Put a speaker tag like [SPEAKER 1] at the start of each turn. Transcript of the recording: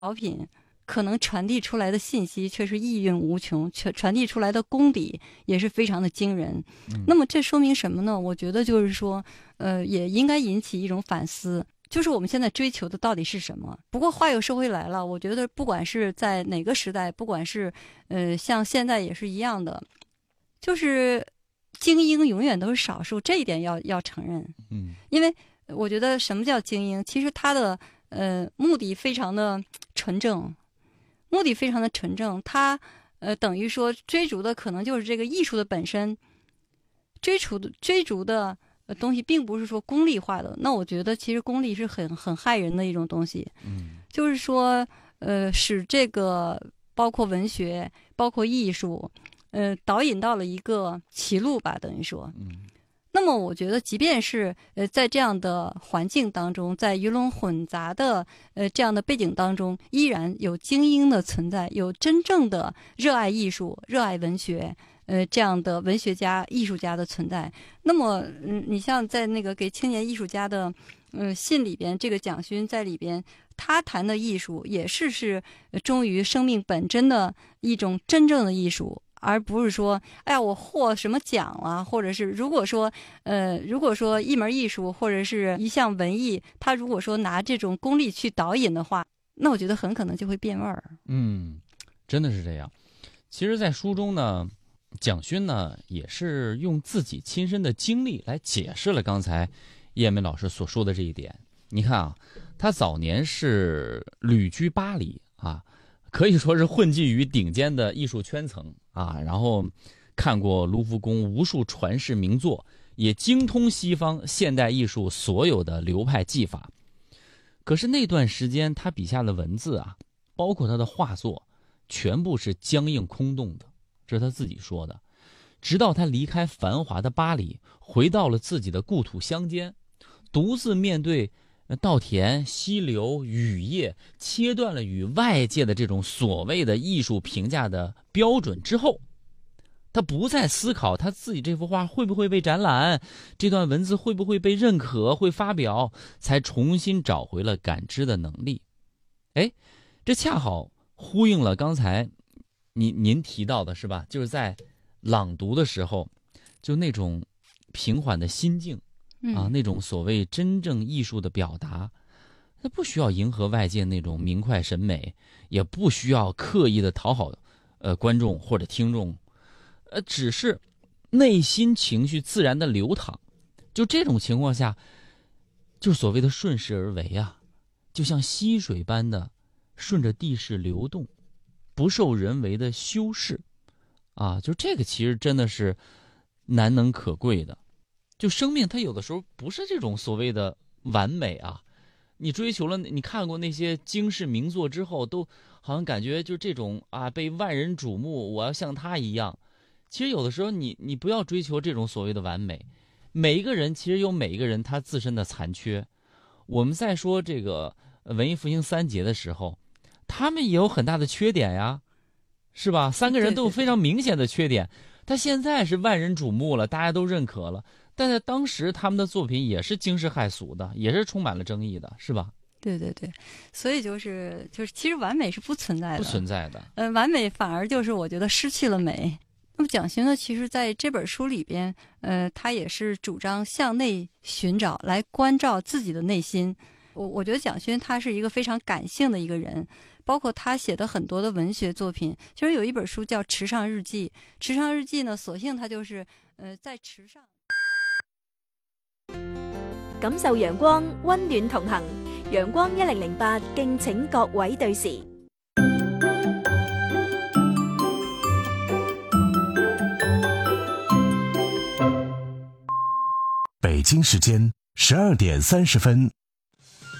[SPEAKER 1] 小品可能传递出来的信息却是意蕴无穷，传递出来的功底也是非常的惊人。那么这说明什么呢？我觉得就是说，也应该引起一种反思，就是我们现在追求的到底是什么？不过话又说回来了，我觉得不管是在哪个时代，不管是像现在也是一样的，就是精英永远都是少数，这一点要承认。因为我觉得什么叫精英？其实他的目的非常的纯正。他等于说追逐的可能就是这个艺术的本身，追逐的东西并不是说功利化的。那我觉得其实功利是很害人的一种东西。就是说使这个包括文学包括艺术导引到了一个歧路吧，等于说。那么我觉得即便是在这样的环境当中，在鱼龙混杂的这样的背景当中，依然有精英的存在，有真正的热爱艺术热爱文学这样的文学家艺术家的存在。那么你像在那个给青年艺术家的信里边，这个蒋勋在里边他谈的艺术也是忠于生命本真的一种真正的艺术，而不是说哎呀我获什么奖了，或者是如果说一门艺术或者是一项文艺，他如果说拿这种功利去导引的话，那我觉得很可能就会变味儿。
[SPEAKER 2] 真的是这样。其实在书中呢，蒋勋呢也是用自己亲身的经历来解释了刚才叶梅老师所说的这一点。你看啊，他早年是旅居巴黎啊，可以说是混迹于顶尖的艺术圈层啊，然后看过卢浮宫无数传世名作，也精通西方现代艺术所有的流派技法。可是那段时间他笔下的文字啊，包括他的画作，全部是僵硬空洞的，这是他自己说的。直到他离开繁华的巴黎，回到了自己的故土乡间，独自面对稻田溪流雨夜，切断了与外界的这种所谓的艺术评价的标准之后，他不再思考他自己这幅画会不会被展览，这段文字会不会被认可会发表，才重新找回了感知的能力。这恰好呼应了刚才您提到的，是吧？就是在朗读的时候，就那种平缓的心境啊，那种所谓真正艺术的表达，它不需要迎合外界那种明快审美，也不需要刻意的讨好观众或者听众，只是内心情绪自然的流淌。就这种情况下，就是所谓的顺势而为啊，就像溪水般的顺着地势流动，不受人为的修饰啊，就这个其实真的是难能可贵的。就生命它有的时候不是这种所谓的完美啊，你追求了，你看过那些经世名作之后，都好像感觉就这种啊被万人瞩目，我要像他一样。其实有的时候你不要追求这种所谓的完美，每一个人其实有每一个人他自身的残缺。我们在说这个文艺复兴三杰的时候，他们也有很大的缺点呀，是吧？三个人都有非常明显的缺点。他现在是万人瞩目了，大家都认可了，但在当时他们的作品也是惊世骇俗的，也是充满了争议的，是吧？
[SPEAKER 1] 对，所以就是其实完美是不存在的，
[SPEAKER 2] 不存在的。
[SPEAKER 1] 完美反而就是我觉得失去了美。那么蒋勋呢，其实在这本书里边他也是主张向内寻找，来关照自己的内心。我觉得蒋勋他是一个非常感性的一个人，包括他写的很多的文学作品。其实有一本书叫《池上日记》，池上日记呢，所幸他就是在池上
[SPEAKER 3] 感受陽光，溫暖同行。陽光1008，敬請各位對時。
[SPEAKER 4] 北京时间12:30。